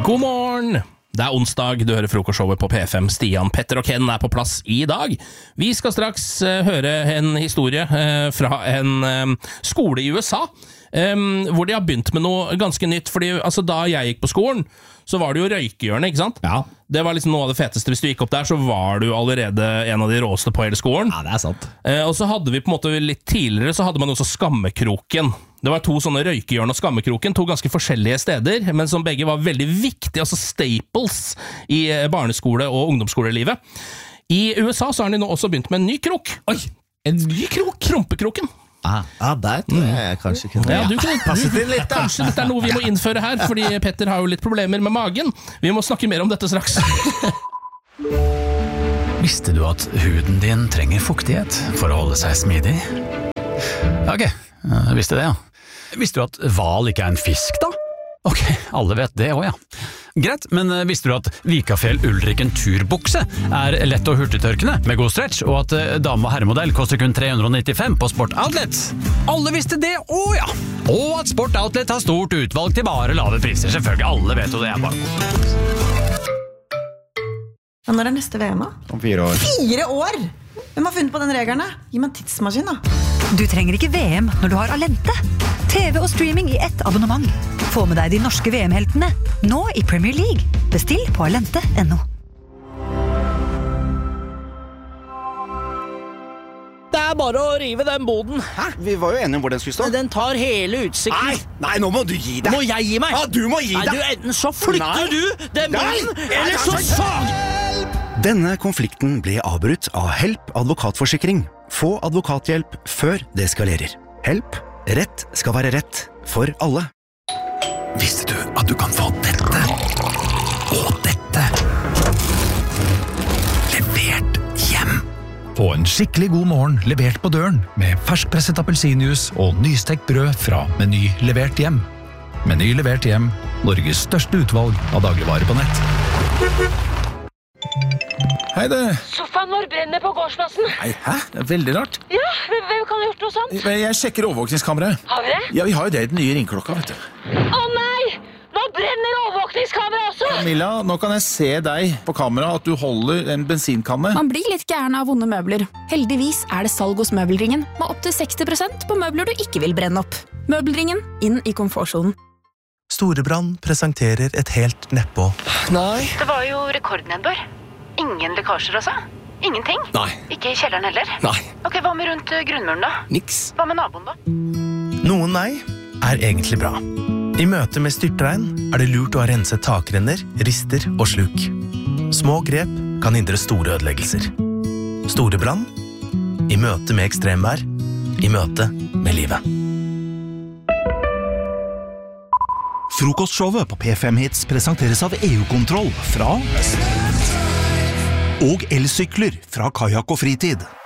God morgen! Det onsdag, du hører frokostshowet på P5. Stian, Petter og Ken på plass i dag. Vi skal straks høre en historie fra en skole i USA, hvor de har begynt med noe ganske nytt. Fordi da jeg gikk på skolen, så var det jo røykehjørnet, ikke sant? Ja. Det var liksom noe av det feteste. Hvis du gikk opp der, så var du allerede en av de råeste på hele skolen. Ja, det sant. Og så hadde vi på en måte litt tidligere, så hadde man også Skammekroken. Det var to sånne røykehjørn og Skammekroken, to ganske forskjellige steder, men som begge var veldig viktige, staples i barneskole- og ungdomsskolelivet. I USA så har de nå også begynt med en ny krok. Oi, en ny krok? Krompekroken. Der tror jeg kanskje kunne du kunne passet inn litt da. Kanskje dette noe vi må innføre her, fordi Petter har jo litt problemer med magen. Vi må snakke mer om dette straks. Visste du at huden din trenger fuktighet for å holde seg smidig? Ok, visste det, ja. Visste du at hval ikke en fisk, da? Ok, alle vet det også, ja. Greit, men visste du at Vikafjell Ulriken turbukse lett og hurtigtørkende med god stretch, og at dame- og herremodell koster kun 395 på Sport Outlet? Alle visste det, ja! Og at Sport Outlet har stort utvalg til bare lave priser, selvfølgelig, alle vet jo det bare. Ja, når neste VM da? Om 4 år. 4 år? Hvem har funnet på den regelen? Gi meg en tidsmaskin da. Du trenger ikke VM når du har Alente. TV og streaming i ett abonnement. Få med deg de norske VM-heltene, nå i Premier League. Bestill på alente.no. Det bare å rive den boden. Hæ? Vi var jo enige om hvor den skulle stå. Den tar hele utsikten. Nei, nå må du gi deg. Må jeg gi meg? Ja, du må gi deg. Enten så flytter du den boden, eller så sag! Denne konflikten ble avbrutt av Help advokatforsikring. Få advokathjelp før det eskalerer. Help. Rett skal være rett for alle. Visste du at du kan få dette og dette levert hjem? Få en skikkelig god morgen levert på døren med ferskpresset appelsinjuice og nystekt brød fra Meny levert hjem. Meny levert hjem, Norges største utvalg av dagligvarer på nett. Hei det. Sofaen vår brenner på gårdsplassen. Nei, hæ? Det er veldig rart. Ja, hvem kan ha gjort noe sånt? Jeg sjekker overvåkningskameraet. Har vi det? Ja, vi har jo det i den nye ringklokka, vet du. Å nei! Nå brenner overvåkningskameraet også! Camilla, nå kan jeg se deg på kamera at du holder en bensinkanne. Man blir litt gæren av vonde møbler. Heldigvis det salg hos Møbelringen, med opp til 60% på møbler du ikke vil brenne opp. Møbelringen, inn i komfortsonen. Storebrand presenterer et helt nedpå. Nei. Det var jo rekordnedbør. Ingen lekkasjer altså? Ingenting? Nei. Ikke i kjelleren heller? Nei. Ok, hva med rundt grunnmuren da? Niks. Hva med naboen da? Noen nei egentlig bra. I møte med styrtregn det lurt å ha renset takrenner, rister og sluk. Små grep kan hindre store ødeleggelser. Storebrand i møte med ekstremvær, i møte med livet. Frokostshowet på P5 Hits presenteres av EU-kontroll fra og elsykler fra Kajak og Fritid.